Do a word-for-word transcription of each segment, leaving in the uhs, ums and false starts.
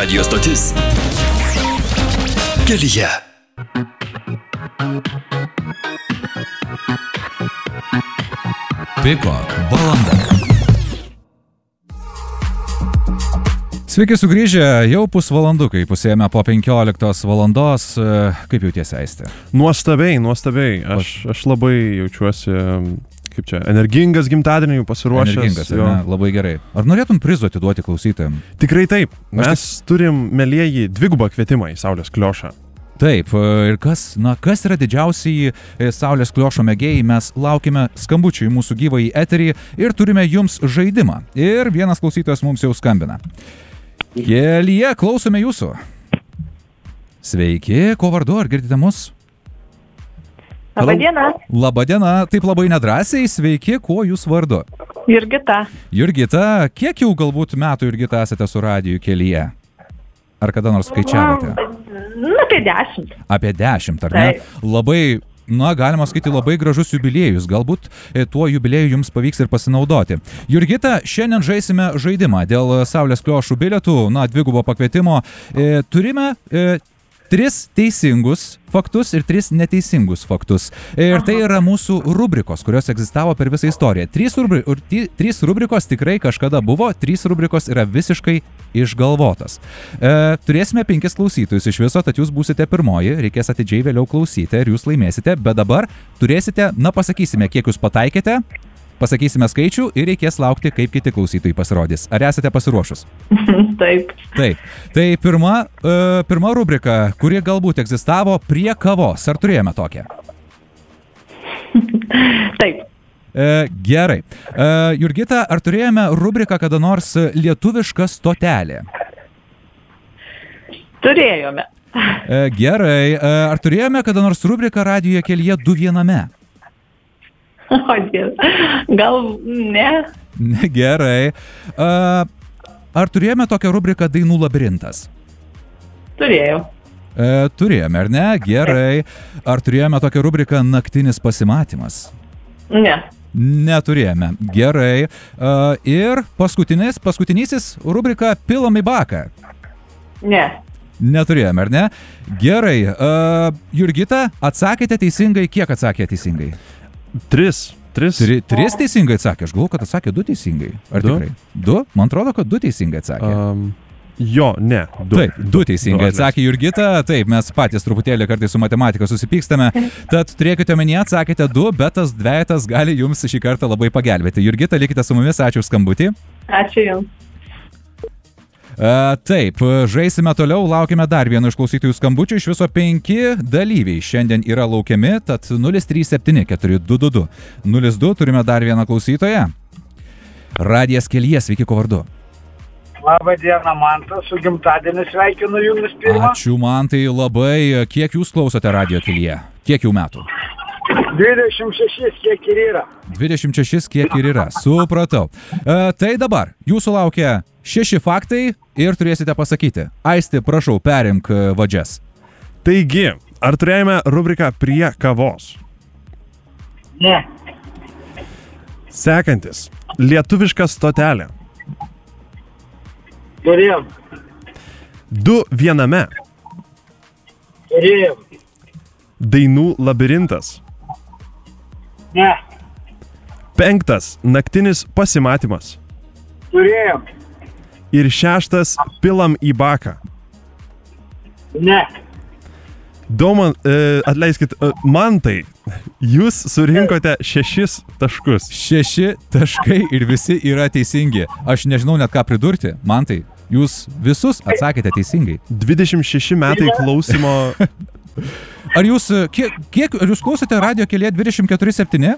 radijo stotis kelyje. Piko valanda. Sveiki sugrįžę, jau pusvalandukai, pusėjame po penkioliktos valandos. Kaip jautiesi, Aistė? Nuostabiai, nuostabiai. Aš, aš labai jaučiuosi, kaip čia, energingas gimtadieniui pasiruošęs. Energingas, ne? Labai gerai. Ar norėtum prizų atiduoti klausytojams? Tikrai taip. Mes Aš tik... turim, mielieji, dvigubą kvietimą į Saulės kliošą. Taip, ir kas, na, kas yra didžiausiai Saulės kliošo mėgėjai, mes laukime skambučių į mūsų gyvąjį eterį ir turime jums žaidimą. Ir vienas klausytojas mums jau skambina. Kelyje, klausome jūsų. Sveiki, ko vardu, ar girdite mus? Labadiena. Labadiena, taip labai nedrąsiai, sveiki, kuo jūs vardu? Jurgita. Jurgita, kiek jau galbūt metų, Jurgita, esate su radiju Kelyje? Ar kada nors skaičiavote? Na, apie dešimt. Apie dešimt, ar ne? Taip. Labai, na, galima skaityti, labai gražus jubiliejus. Galbūt e, tuo jubilieju jums pavyks ir pasinaudoti. Jurgita, šiandien žaisime žaidimą dėl Saulės kliošų bilietų, na, dvigubo pakvietimo. E, turime e, tris teisingus faktus ir tris neteisingus faktus. Ir tai yra mūsų rubrikos, kurios egzistavo per visą istoriją. Trys, rubri, trys rubrikos tikrai kažkada buvo, trys rubrikos yra visiškai išgalvotas. E, turėsime penkis klausytojus iš viso, tad jūs būsite pirmoji, reikės atidžiai vėliau klausyti ir jūs laimėsite, bet dabar turėsite, na pasakysime, kiek jūs pataikėte, pasakysime skaičių ir reikės laukti, kaip kiti klausytojai pasirodys. Ar esate pasiruošus? Taip. Taip. Tai pirma, e, pirma rubrika, kuri galbūt egzistavo prie kavos. Ar turėjome tokią? Taip. E, gerai. E, Jurgita, ar turėjome rubriką kada nors lietuviška stotelė? Turėjome. E, gerai. E, ar turėjome kada nors rubriką radijo Kelyje du viename? O, Dieve. Gal ne? Ne, gerai. E, ar turėjome tokią rubriką Dainų labirintas? Turėjau. E, turėjome, ar ne? Gerai. Ar turėjome tokią rubriką Naktinis pasimatymas? Ne. Neturėjome. Gerai. Uh, ir paskutinis, paskutinysis rubrika Pilam į baką. Ne. Neturėjome, ar ne? Gerai. Uh, Jurgita, atsakėte teisingai. Kiek atsakė teisingai? Tris. Tris. Tri, tris teisingai atsakė. Aš galvoju, kad atsakė du teisingai. Ar Du? tikrai? Du? Man atrodo, kad du teisingai atsakė. Um, jo, ne. Du. Taip, du teisingai Du, atsakė Jurgita. Taip, mes patys truputėlį kartais su matematika susipykstame. Tad turėkite omenyje, atsakėte du, bet tas dvejetas gali jums šį kartą labai pagelbėti. Jurgita, likite su mumis, ačiū už skambutį. Ačiū Jums. A, taip, žaisime toliau, laukime dar vieno iš klausytojų skambučių. Iš viso penki dalyviai šiandien yra laukiami, tad nulis trys septyni keturi du du du nulis du, turime dar vieną klausytoją. Radijas Kelyje, sveiki, ko vardu? Labą dieną, Mantas, su gimtadieniu sveikinu Jumis pirmą. Ačiū, Mantai, labai. Kiek jūs klausote Radijo Kelyje? Kiek jau metų? dvidešimt šeši, kiek ir yra. dvidešimt šeši, kiek ir yra. Supratau. E, tai dabar jūsų laukia šeši faktai ir turėsite pasakyti. Aisti, prašau, perimk vadžias. Taigi, ar turėjome rubriką prie kavos? Ne. Sekantis. Lietuviška stotelė. Turėjom. Du viename. Turėjom. Dainų labirintas. Ne. Penktas. Naktinis pasimatymas. Turėjom. Ir šeštas. Pilam į baką. Ne. Doman, e, atleiskit, e, Mantai, jūs surinkote šešis taškus. Šeši taškai ir visi yra teisingi. Aš nežinau net ką pridurti. Mantai, jūs visus atsakėte teisingai. dvidešimt šeši metai klausimo. Ar jūs, kiek, kiek ar jūs klausote Radijo Kelyje dvidešimt keturi septyni?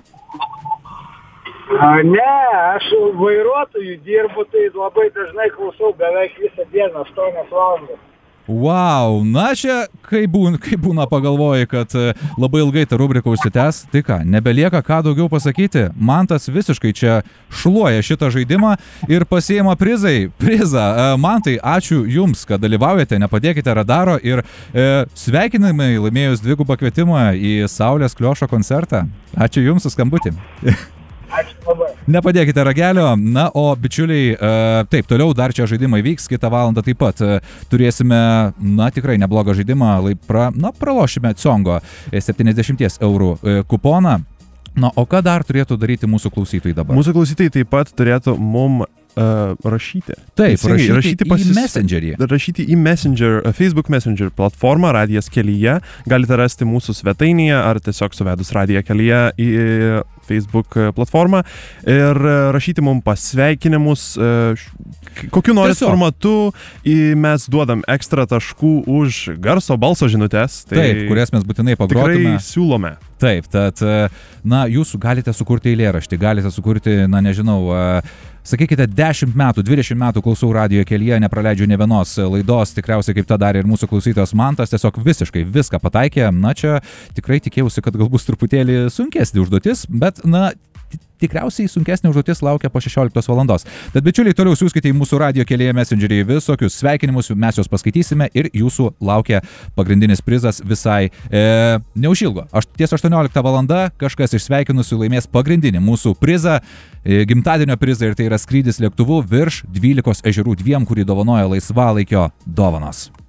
A, ne, aš vairuotojų dirbu, tai labai dažnai klausau beveik visą dieną, aštuonias valandas. Wow, na čia, kai būna, kai būna pagalvoji, kad labai ilgai ta rubrika užsitęs, tai ką, nebelieka ką daugiau pasakyti. Mantas visiškai čia šluoja šitą žaidimą ir pasiima prizai, prizą. Mantai, ačiū Jums, kad dalyvaujate, nepadėkite radaro ir e, sveikinimai laimėjus dvigubą kvietimą į Saulės kliošo koncertą. Ačiū Jums už skambutį. Ačiū labai. Nepadėkite ragelio. Na, o bičiuliai, e, taip, toliau dar čia žaidimai vyks, kitą valandą taip pat e, turėsime, na, tikrai neblogą žaidimą, lai pra, na, pralošime Ciongo septyniasdešimt eurų e, kuponą. Na, o ką dar turėtų daryti mūsų klausytojai dabar? Mūsų klausytojai taip pat turėtų mum uh, rašyti. Taip, Teisingai, rašyti, rašyti į pasis... Messengerį. Rašyti į Messenger, Facebook Messenger platformą Radijas kelyje. Galite rasti mūsų svetainėje ar tiesiog suvedus Radiją kelyje į Facebook platformą ir rašyti mums pasveikinimus, kokiu norit Tiesiog. formatu, į mes duodam ekstra taškų už garso balso žinutės. Tai Taip, kurias mes būtinai pagrotume. tikrai siūlome. Taip, tad, na, jūs galite sukurti eilėraštį, galite sukurti, na, nežinau, sakykite, dešimt metų, dvidešimt metų klausau radijo kelyje, nepraleidžiu ne vienos laidos, tikriausiai kaip tą darė ir mūsų klausytojas Mantas, tiesiog visiškai viską pataikė. Na, čia tikrai tikėjausi, kad galbūt truputėlį sunkesnė užduotis, bet, na, tikriausiai sunkesnė užduotis laukia po šešioliktos valandos. Tad, bičiuliai, toliau siųskite į mūsų radijo kelyje Messengerį visokius sveikinimus, mes juos paskaitysime ir jūsų laukia pagrindinis prizas visai e, neužilgo. Aš ties aštuoniolikta valanda kažkas iš sveikinusių laimės pagrindinį mūsų prizą, e, gimtadienio prizą, ir tai yra skrydis lėktuvu virš dvylikos ežerų dviem, kurį dovanoja laisvalaikio dovanos.